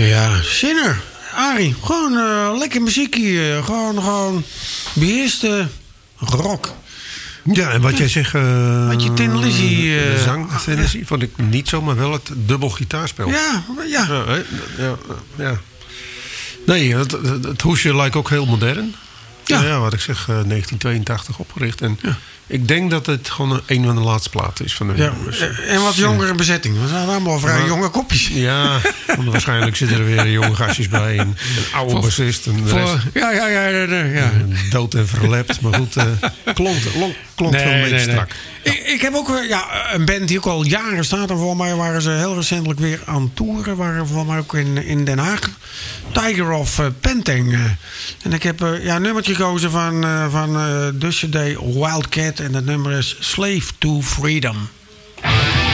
Ja, Sinner. Arie, gewoon lekker muziekje. Gewoon beheerste rock. Ja, en wat jij zegt... Had je Tin Lizzy... de zang, Tin Lizzy, vond ik niet zo, maar wel het dubbel gitaarspel. Ja. Ja. Nee, het hoesje lijkt ook heel modern. Ja, wat ik zeg, 1982 opgericht. En ik denk dat het gewoon een van de laatste platen is van de jongens. En wat jongere bezetting. We zijn allemaal vrij jonge kopjes. Ja, want waarschijnlijk zitten er weer jonge gastjes bij. Een oude bassist. En de rest, Ja. dood en verlept. Maar goed, klonk wel een beetje strak. Ik heb ook een band die ook al jaren staat. En voor mij waren ze heel recentelijk weer aan toeren. Waren voor mij ook in Den Haag. Tiger of Pentang. En ik heb een nummertje gekozen van de CD Wildcat. En dat nummer is Slave to Freedom.